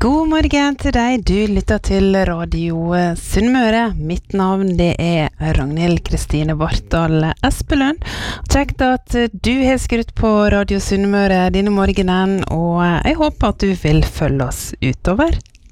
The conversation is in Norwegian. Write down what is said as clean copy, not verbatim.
God morgen til deg, du lytter til Radio Sunnmøre. Mitt navn det Ragnhild Kristine Bartdal Espelund. Kjekt at du har skrutt på Radio Sunnmøre denne morgenen, og jeg håper at du vil følge oss utover.